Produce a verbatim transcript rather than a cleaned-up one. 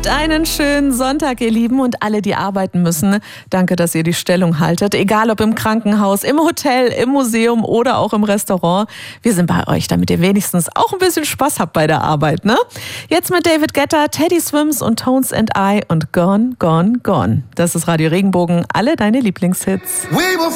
Habt einen schönen Sonntag, ihr Lieben, und alle, die arbeiten müssen. Danke, dass ihr die Stellung haltet. Egal ob im Krankenhaus, im Hotel, im Museum oder auch im Restaurant. Wir sind bei euch, damit ihr wenigstens auch ein bisschen Spaß habt bei der Arbeit, ne? Jetzt mit David Guetta, Teddy Swims und Tones and I und Gone, Gone, Gone. Das ist Radio Regenbogen. Alle deine Lieblingshits. We were